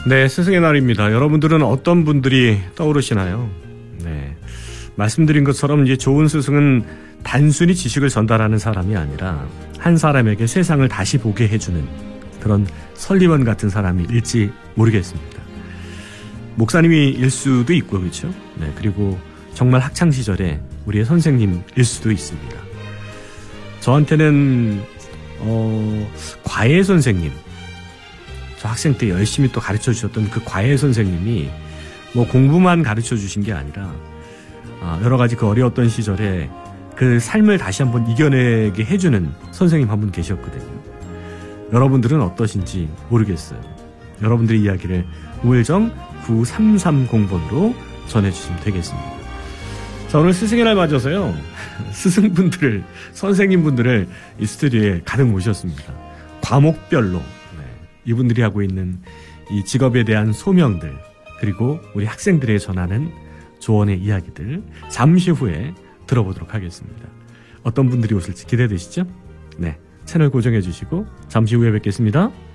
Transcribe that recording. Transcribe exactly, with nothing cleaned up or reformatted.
네, 스승의 날입니다. 여러분들은 어떤 분들이 떠오르시나요? 네, 말씀드린 것처럼 이제 좋은 스승은 단순히 지식을 전달하는 사람이 아니라 한 사람에게 세상을 다시 보게 해주는 그런 설리원 같은 사람일지 모르겠습니다. 목사님일 수도 있고, 그렇죠? 네, 그리고 정말 학창 시절에 우리의 선생님일 수도 있습니다. 저한테는 어, 과외 선생님, 저 학생 때 열심히 또 가르쳐 주셨던 그 과외 선생님이 뭐 공부만 가르쳐 주신 게 아니라 아, 여러 가지 그 어려웠던 시절에 그 삶을 다시 한번 이겨내게 해주는 선생님 한 분 계셨거든요. 여러분들은 어떠신지 모르겠어요. 여러분들의 이야기를 우회정 구삼삼공 번으로 전해주시면 되겠습니다. 자, 오늘 스승의 날 맞아서요, 스승분들을, 선생님분들을 이 스튜디오에 가득 모셨습니다. 과목별로 네, 이분들이 하고 있는 이 직업에 대한 소명들, 그리고 우리 학생들에게 전하는 조언의 이야기들 잠시 후에 들어보도록 하겠습니다. 어떤 분들이 오실지 기대되시죠? 네, 채널 고정해 주시고 잠시 후에 뵙겠습니다.